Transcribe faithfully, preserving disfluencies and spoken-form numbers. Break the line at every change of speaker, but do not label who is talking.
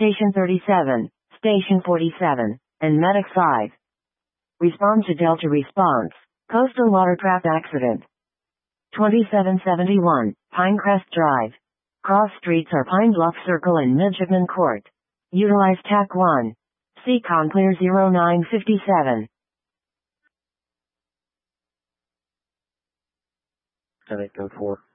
Station thirty-seven, Station forty-seven, and Medic five. Respond to Delta response. Coastal watercraft accident. twenty-seven seventy-one, Pinecrest Drive. Cross streets are Pine Bluff Circle and Midshipman Court. Utilize T A C one. Seacon clear zero nine fifty-seven.
ten eight code four.